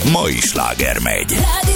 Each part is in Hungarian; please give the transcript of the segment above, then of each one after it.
mai sláger megy.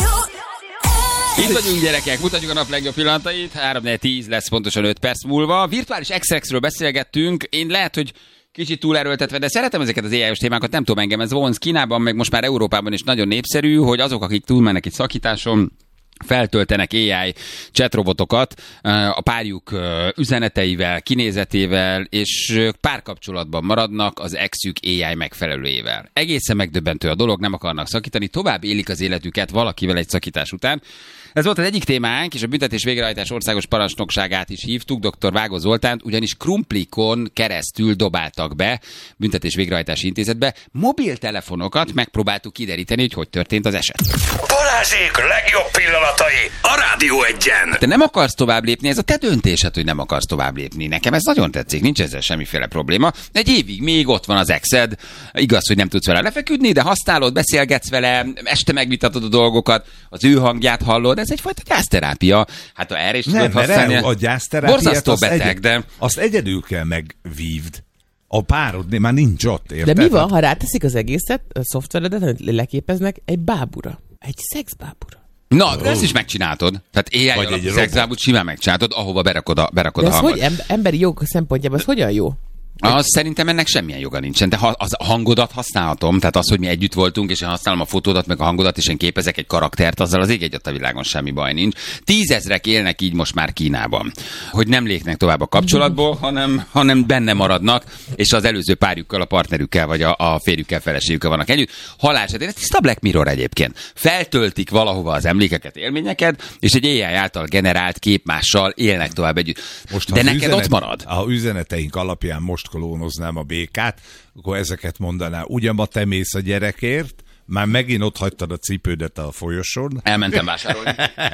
Itt vagyunk, gyerekek, mutatjuk a nap legjobb pillanatait. 3-4-10 lesz pontosan 5 perc múlva. Virtuális exexről beszélgettünk. Én lehet, hogy kicsit túlerőltetve, de szeretem ezeket az AI-os témákat, nem tudom, engem ez vonz. Kínában, meg most már Európában is nagyon népszerű, hogy azok, akik túlmennek itt szakításon, feltöltenek AI chatrobotokat a párjuk üzeneteivel, kinézetével, és párkapcsolatban maradnak az exük AI megfelelőjével. Egészen megdöbbentő a dolog, nem akarnak szakítani, tovább élik az életüket valakivel egy szakítás után. Ez volt az egyik témánk, és a büntetés végrehajtás országos parancsnokságát is hívtuk, dr. Vágó Zoltánt, ugyanis krumplikon keresztül dobáltak be büntetés végrehajtási intézetbe mobiltelefonokat, megpróbáltuk kideríteni, hogy történt az eset. Balázsék legjobb pillanatai a Rádió 1-en. Te nem akarsz tovább lépni, ez a te döntésed, hogy nem akarsz tovább lépni. Nekem ez nagyon tetszik, nincs ezzel semmiféle probléma. Egy évig még ott van az exed, igaz, hogy nem tudsz vele lefeküdni, de használod, beszélgetsz vele, este megvitatod a dolgokat, az ő hangját hallod, ez egyfajta gyászterápia. Hát ha erre is tudod használni. A gyászterápiát borzasztó beteg, de azt egyedül kell megvívd. A párod már nincs ott, érted? De mi van, ha ráteszik az egészet, a szoftveredet, amit leképeznek, egy bábura? Egy szexbábura. Na, de ezt is megcsináltad. Tehát AI alapú szexbábút simán megcsináltad, ahova berakod a de hangot. Hogy emberi jog szempontjából az hogyan jó? Az szerintem ennek semmilyen joga nincsen. De az a hangodat használhatom, tehát az, hogy mi együtt voltunk, és én használom a fotódat, meg a hangodat, és én képezek egy karaktert, azzal az ég egyet a világon semmi baj nincs. 10 000 élnek így most már Kínában. Hogy nem lépnek tovább a kapcsolatból, hanem benne maradnak, és az előző párjukkal, a partnerükkel, vagy a férjükkel, feleségükkel vannak együtt. Halálesetén, ez tiszta Black Mirror egyébként. Feltöltik valahova az emlékeket, élményeket, és egy AI által generált képmással élnek tovább együtt. Most, de neked ott marad. A üzeneteink alapján most kolónoznám a békát, akkor ezeket mondaná. Ugyan ma te mész a gyerekért, már megint ott hagytad a cipődet a folyosón. Elmentem vásárolni.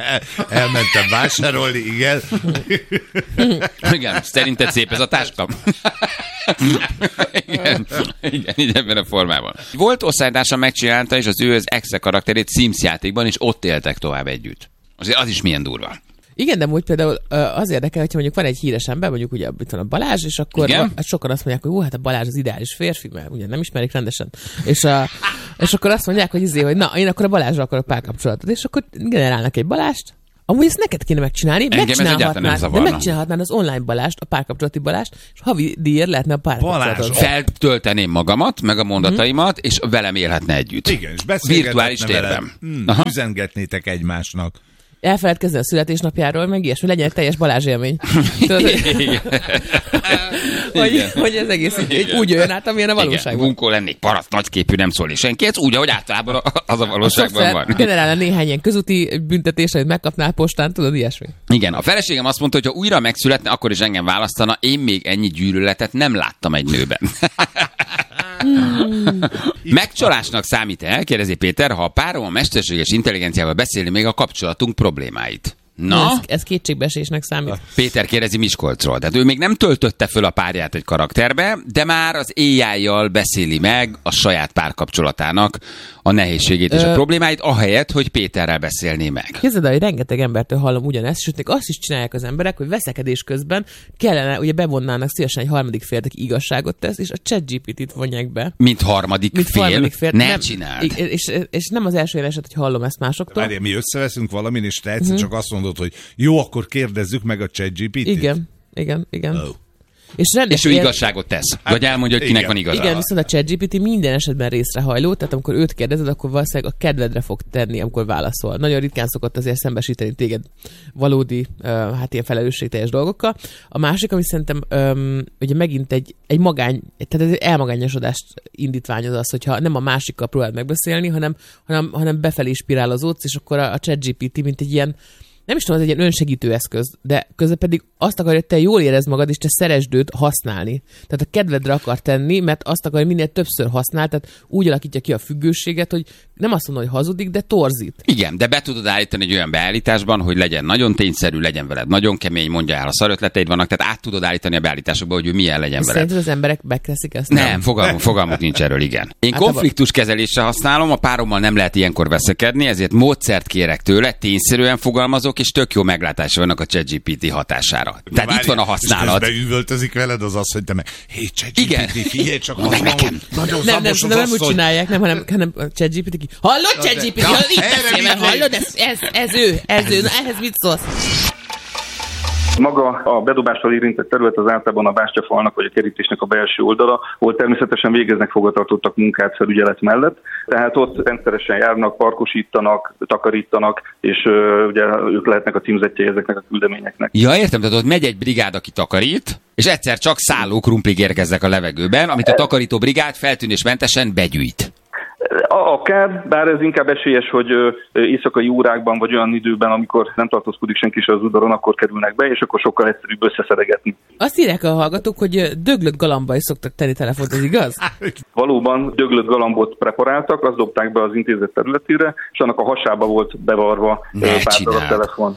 Elmentem vásárolni, igen. Igen, szerinted szép ez a táska? Igen, így ebben a formában. Volt osztálytársam megcsinálta, és az ő az exe karakterét Sims játékban, és ott éltek tovább együtt. Az is milyen durva. Igen, de úgy például az érdekel, hogyha mondjuk van egy híres ember, mondjuk ugye itt van a Balázs, és akkor sokan azt mondják, hogy hát a Balázs az ideális férfi, mert ugye nem ismerik rendesen. És akkor azt mondják, hogy na, én akkor a Balázsra akarok párkapcsolatot, és akkor generálnak egy Balást. Amúgy ezt neked kéne megcsinálni, megcsinálhatnád az online Balást, a párkapcsolati Balást, és havi díjért lehetne a párkapcsolatot. Feltölteném magamat, meg a mondataimat, és velem élhetne együtt. Igen, és virtuális térben. Üzengetnétek egymásnak. Elfeledkezni a születésnapjáról, meg ilyesmi, legyen egy teljes Balázs élmény. hogy ez egész úgy jön át, amilyen a valóságban. Bunkó lennék, paraszt, nagyképű, nem szólni senki, ez úgy, ahogy általában az a valóságban van. Generálna néhány ilyen közúti büntetés, amit megkapnál postán, tudod, ilyesmi. Igen, a feleségem azt mondta, hogy ha újra megszületne, akkor is engem választana, én még ennyi gyűlöletet nem láttam egy nőben. Megcsalásnak számít-e, kérdezi Péter, ha a párom a mesterséges intelligenciával beszélni még a kapcsolatunk problémáit? Na? Ez kétségbeesésnek számít. Péter kérdezi Miskolcról. Tehát ő még nem töltötte föl a párját egy karakterbe, de már az AI-jal beszéli meg a saját párkapcsolatának a nehézségét és a problémáit, ahelyett, hogy Péterrel beszélné meg. Képzeld el, hogy rengeteg embertől hallom ugyanezt, sőt, még azt is csinálják az emberek, hogy veszekedés közben kellene, ugye bevonnának szívesen egy harmadik félt, aki igazságot tesz, és a ChatGPT-t vonják be. Mint harmadik fél? Ne csináld. És nem az első eset, hogy hallom ezt másoktól. Várjál, mi összeveszünk valamin, és te egyszer csak azt mondod, hogy jó, akkor kérdezzük meg a ChatGPT-t. Igen. Oh. És ő igazságot tesz. Vagy elmondja, hogy kinek van igaza. Igen, viszont a ChatGPT minden esetben részrehajló, tehát amikor őt kérdezed, akkor valószínűleg a kedvedre fog tenni, amikor válaszol. Nagyon ritkán szokott azért szembesíteni téged valódi, ilyen felelősségteljes dolgokkal. A másik, ami szerintem ugye megint egy tehát egy elmagányosodást indítványoz az, hogyha nem a másikkal próbáld megbeszélni, hanem befelé spirálozódsz, és akkor a ChatGPT mint egy ilyen, nem is tudom, ez egy ilyen önsegítő eszköz, de közben pedig azt akarja, hogy te jól érezd magad, és te szeresd őt használni. Tehát a kedvedre akar tenni, mert azt akarja, hogy minél többször használ, tehát úgy alakítja ki a függőséget, hogy nem azt mondom, hogy hazudik, de torzít. Igen, de be tudod állítani egy olyan beállításban, hogy legyen nagyon tényszerű, legyen veled nagyon kemény, mondja el, a szarötleteid vannak, tehát át tudod állítani a beállításokba, hogy ő milyen legyen veled. Szerinted az emberek megteszik ezt? Nem, fogalmuk nincs erről, igen. Én konfliktuskezelésre használom, a párommal nem lehet ilyenkor veszekedni, ezért módszert kérek tőle, tényszerűen fogalmazok, és tök jó meglátása vannak a ChatGPT hatására. Tehát itt van a használat. És üvöltözik veled az, hogy te meg, hé, ChatGPT, figyelj csak, Mondd nekem. Nagyon nem úgy csinálják, hanem ChatGPT ki. Hallod, ChatGPT? Hallod, ez ő. Na, ehhez mit szólsz? Maga a bedobással érintett terület az általában a bástyafalnak vagy a kerítésnek a belső oldala, ahol természetesen végeznek fogvatartottak munkát felügyelet mellett. Tehát ott rendszeresen járnak, parkosítanak, takarítanak, és ugye ők lehetnek a címzettjei ezeknek a küldeményeknek. Ja, értem, tehát ott megy egy brigád, aki takarít, és egyszer csak szálló krumplig érkeznek a levegőben, amit a takarító brigád feltűnésmentesen begyűjt. Akár, bár ez inkább esélyes, hogy éjszakai órákban vagy olyan időben, amikor nem tartózkodik senki se az udvaron, akkor kerülnek be, és akkor sokkal egyszerűbb összeszedegetni. Azt írják a hallgatók, hogy döglött galamba is szoktak tenni telefont, ez igaz? Valóban döglött galambot preparáltak, azt dobták be az intézet területére, és annak a hasába volt bevarva pár darab telefon.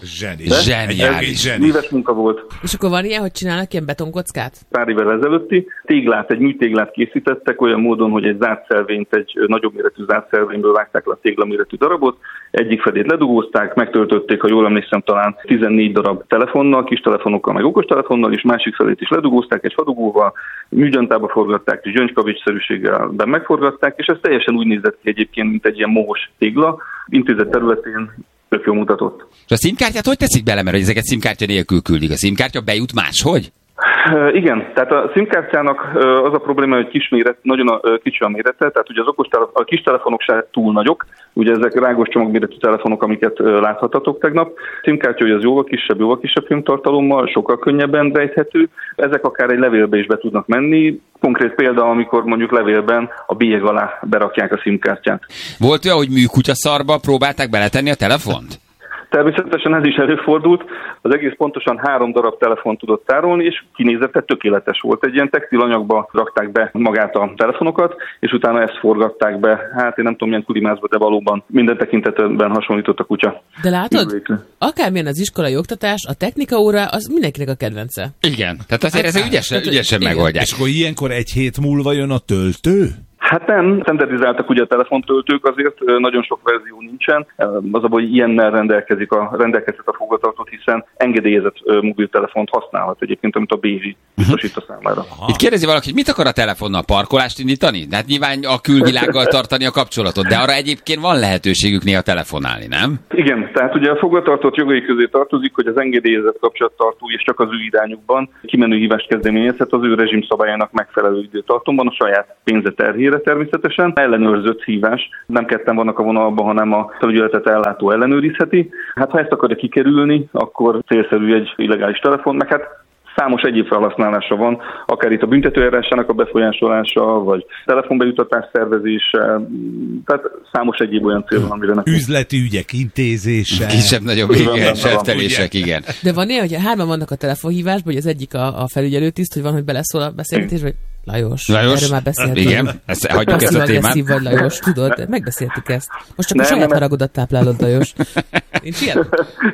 Zseniális. Míves munka volt. És akkor van ilyen, hogy csinálnak ilyen betonkockát? Pár évvel ezelőtti egy műtéglát készítettek olyan módon, hogy egy zártszelvényt, egy nagyobb méretű zártszelvényből vágták le a téglaméretű darabot, egyik fedét ledugózták, megtöltötték, ha jól emlékszem, talán 14 darab telefonnal, kis telefonokkal, meg okostelefonnal, és másik felét is ledugózták egy fadugóval, műgyantába forgatták, és gyöngykavicsszerűséggel megforgatták, és ez teljesen úgy nézett ki egyébként, mint egy ilyen mohos tégla, intézet területén tök jól mutatott. És a SIM-kártyát hogy teszik bele, mert ezeket SIM-kártya nélkül küldik? A SIM-kártya bejut máshogy? Igen, tehát a SIM-kártyának az a probléma, hogy nagyon kicsi a mérete, tehát ugye a kis telefonok se túl nagyok, ugye ezek rágos csomagméretű telefonok, amiket láthatatok tegnap. SIM-kártya, hogy az jóval kisebb filmtartalommal, sokkal könnyebben rejthető, ezek akár egy levélbe is be tudnak menni. Konkrét példa, amikor mondjuk levélben a bélyeg alá berakják a SIM-kártyát. Volt olyan, hogy műkutyaszarba próbálták beletenni a telefont? Természetesen ez is előfordult. Az egész pontosan 3 darab telefon tudott tárolni, és kinézete tökéletes volt. Egy ilyen textilanyagba rakták be magát a telefonokat, és utána ezt forgatták be. Hát én nem tudom, milyen kulimászba, de valóban minden tekintetben hasonlított a kutya. De látod? Akármilyen az iskolai oktatás, a technika óra az mindenkinek a kedvence. Igen, tehát azért ez ügyesen megoldják. És akkor ilyenkor egy hét múlva jön a töltő? Hát nem, standardizáltak ugye a telefontöltők, azért nagyon sok verzió nincsen. Az abban, hogy ilyennel rendelkezhet a fogvatartott, hiszen engedélyezett mobiltelefont használhat egyébként, amit a BV biztosít a számára. Itt kérdezi valaki, hogy mit akar a telefonnal? Parkolást indítani? Hát nyilván a külvilággal tartani a kapcsolatot, de arra egyébként van lehetőségük néha telefonálni, nem? Igen, tehát ugye a fogvatartott jogai közé tartozik, hogy az engedélyezett kapcsolattartó és csak az ő irányukban kimenő hívást kezdeményezhet az ő rezsimszabályának megfelelő időtartomban a saját pénze terhére természetesen. Ellenőrzött hívás, nem ketten vannak a vonalban, hanem a felügyeletet ellátó ellenőrizheti. Hát ha ezt akarja kikerülni, akkor célszerű egy illegális telefon, meg hát számos egyéb felhasználása van, akár itt a büntetőeljárásának a befolyásolása, vagy telefonbejutatás szervezése, tehát számos egyéb olyan cél van, amire nekünk. Üzleti ügyek intézése. Kisebb-nagyobb zsebtelések, igen. De van ilyen, hogy 3 vannak a telefonhívásban, hogy az egyik a felügyelőtiszt, hogy van, hogy beleszól a beszélgetésbe, hogy Lajos, erről már beszéltünk. Igen, hagyjuk ezt a témát. Vagy Lajos, tudod, megbeszéltük ezt. Most csak a saját haragodat táplálod, Lajos. Nincs ilyen?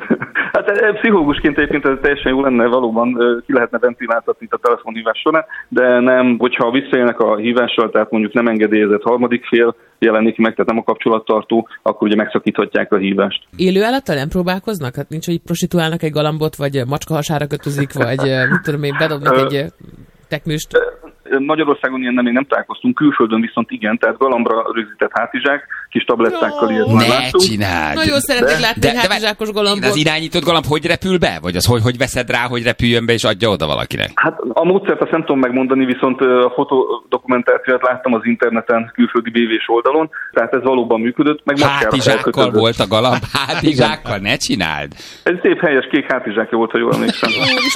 Hát pszichológusként egyébként ez teljesen jó lenne, valóban ki lehetne ventiláltatni a telefonhívás során, de nem, hogyha visszaélnek a hívással, tehát mondjuk nem engedélyezett harmadik fél jelenik meg, tehát nem a kapcsolattartó, akkor ugye megszakíthatják a hívást. Élő állattal nem próbálkoznak? Hát nincs, hogy prostituálnak egy galambot, vagy macska hasára kötözik, vagy mit tudom én, bedobnak egy teknőst? Magyarországon ilyen nem találkoztunk, külföldön viszont igen, tehát galambra rögzített hátizsák, kis tablettákkal ilyet már láttunk. Ne csináld! Nagyon szeretnék látni egy hátizsákos galambot. Az irányított galamb hogy repül be? Vagy az hogy veszed rá, hogy repüljön be és adja oda valakinek? Hát a módszert azt nem tudom megmondani, viszont a fotodokumentációt láttam az interneten külföldi BV-s oldalon, tehát ez valóban működött. Meg hátizsákkal volt a galamb? Hátizsákkal? Ne csináld! Egy szép helyes kék hátizsákja volt, ha jól emlékszem.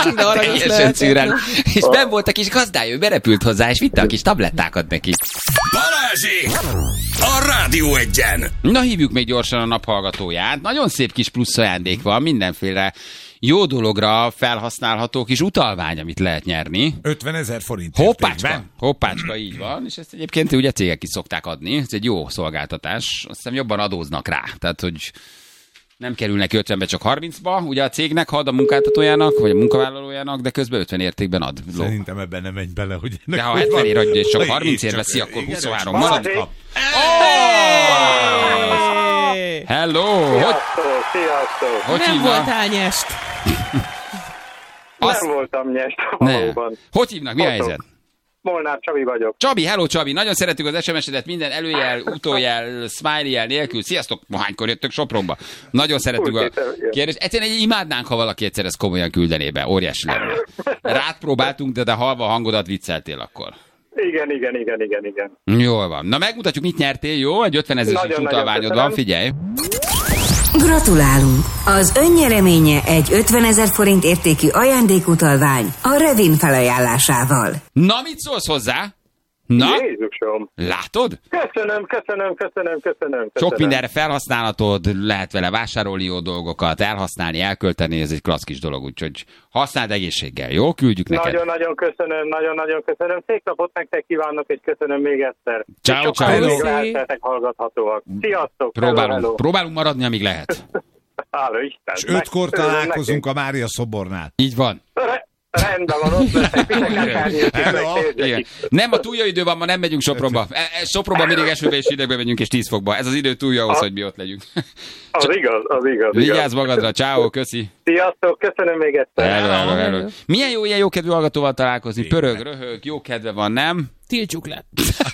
És benn volt a kis gazdája, berepült hozzá, és vitte a kis tablettákat neki. Balázsék! A Rádió Egyen! Na, hívjuk még gyorsan a naphallgatóját. Nagyon szép kis plusz ajándék van, mindenféle jó dologra felhasználható kis utalvány, amit lehet nyerni. 50 000 forint. Hoppácska, így van. És ezt egyébként ugye cégek is szokták adni. Ez egy jó szolgáltatás. Azt hiszem jobban adóznak rá. Tehát, hogy nem kerülnek 50-be, csak 30-ba, ugye a cégnek ad a munkáltatójának, vagy a munkavállalójának, de közben 50 értékben ad. Szerintem ebben nem menj bele, hogy... De ha 70 ér adja, és csak 30 ér veszi, akkor 23 marad. Hello! Sziasztok! Hogy Nem hívnak? voltál nyest. Azt- Nem voltam nyest Ne. valóban. Hogy hívnak? Mi a helyzet? Molnár Csabi vagyok. Csabi, hello Csabi, nagyon szeretjük az SMS-edet, minden előjel, utójel, smiley-jel nélkül. Sziasztok, hánykor jöttök Sopronba? Nagyon szeretjük a Úgy szépen, kérdést. Egyszerűen imádnánk, ha valaki egyszer ezt komolyan küldené be, óriási lenne. Rád próbáltunk, de halva a hangodat vicceltél akkor. Igen. Jól van. Na megmutatjuk, mit nyertél, jó? Egy 50 000-es Nagyon-nagyon utalványod köszönöm. van, figyelj. Gratulálunk! Az önnyereménye egy 50 000 forint értékű ajándékutalvány a Revin felajánlásával. Na, mit szólsz hozzá? Na, Jézusom. látod? Köszönöm. Sok mindenre felhasználhatod, lehet vele vásárolni jó dolgokat, elhasználni, elkölteni, ez egy klassz kis dolog, úgyhogy használd egészséggel, jó? Küldjük neked. Nagyon-nagyon köszönöm. Szép napot nektek kívánok, és köszönöm még egyszer. Ciao, És ciao. sokáig még Hello. lehettek hallgathatóak. Sziasztok! Próbálunk maradni, amíg lehet. Hála Isten. És 5-kor találkozunk a Mária szobornál. Így van. Rendben van, ott leszek. Hello. Igen. Nem, a túl jó idő van, ma nem megyünk Sopronba. Sopronba mindig esőbe és hidegbe megyünk, és 10 fokba. Ez az idő túl jó ahhoz, hogy mi ott legyünk. Az igaz. Vigyázz magadra, ciao, köszi. Sziasztok, köszönöm még egyszer. Hello. Milyen jó ilyen jókedvű hallgatóval találkozni. Pörög, röhög, jó kedve van, nem? Tiltsuk le.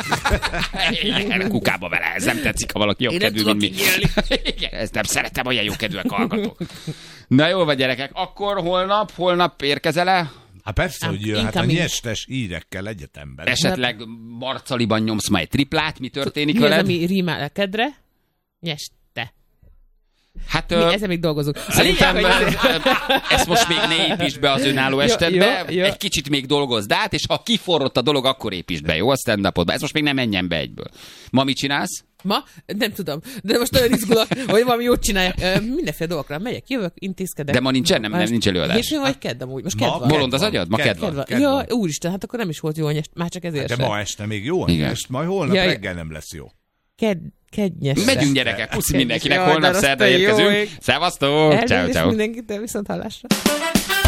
Kukába vele, ez nem tetszik, ha valaki jókedvű, mint mi. Igen, ezt nem szeretem, olyan jókedvűek hallgatók. Na jó vagy, gyerekek, akkor holnap érkezel-e? Hát persze, hogy jön, hát a Incoming. nyestes hírekkel egyetemben. Esetleg Marcaliban nyomsz majd triplát, mi történik Mi az, veled? ami rímál a kedre? Nyeste. Hát Mi ezzel még dolgozunk. szerintem A lényeg, hogy- ezt most még ne építsd be az önálló estedbe, jó. egy kicsit még dolgozd át, és ha kiforrott a dolog, akkor építsd be, jó? A stand-upodba. Ez most még nem menjen be egyből. Ma mit csinálsz? Ma? Nem tudom. De most olyan izgulok, hogy valami jót csináljak. Mindenféle dolgokra megyek, jövök, intézkedek. De ma nincsen, nem nincs előadás. Hétfőn vagy kedd amúgy? Most kedd Ma van. Bolond az agyad? Ma Kedv kedv van. van. Kedv van. Ja, úristen, hát akkor nem is volt jó anyest, már csak ezért De sem. ma este még jó, Igen. est, majd holnap Ja, reggel nem lesz jó. Kednyes. Megyünk gyerekek, puszi mindenkinek, Jaj, holnap de szerda azt a jó érkezünk. ég. Szevasztok, ciao, Elnézést ciao. mindenkitől, viszont hallásra.